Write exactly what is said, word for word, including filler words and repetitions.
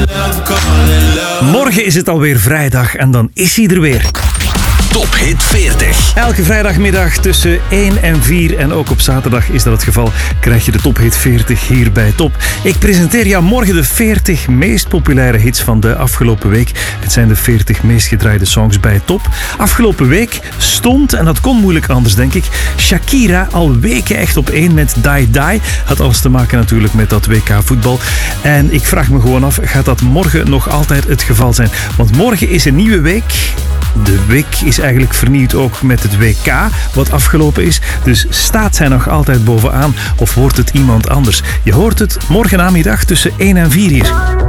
Morgen is het alweer vrijdag en dan is hij er weer. Top Hit veertig. Elke vrijdagmiddag tussen één en vier en ook op zaterdag is dat het geval, krijg je de Top Hit veertig hier bij Top. Ik presenteer jou morgen de veertig meest populaire hits van de afgelopen week. Het zijn de veertig meest gedraaide songs bij Top. Afgelopen week stond, en dat kon moeilijk anders denk ik, Shakira al weken echt op één met Die Die. Had alles te maken natuurlijk met dat W K voetbal. En ik vraag me gewoon af, gaat dat morgen nog altijd het geval zijn? Want morgen is een nieuwe week. De week is eigenlijk vernieuwd ook met het W K, wat afgelopen is. Dus staat zij nog altijd bovenaan of wordt het iemand anders? Je hoort het morgen namiddag tussen één en vier hier.